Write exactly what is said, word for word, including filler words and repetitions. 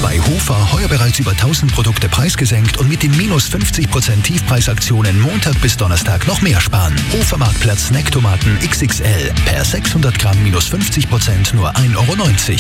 Bei Hofer heuer bereits über tausend Produkte preisgesenkt und mit den minus fünfzig Prozent Tiefpreisaktionen Montag bis Donnerstag noch mehr sparen. Hofer Marktplatz Snacktomaten X X L per sechshundert Gramm minus fünfzig Prozent nur ein Euro neunzig.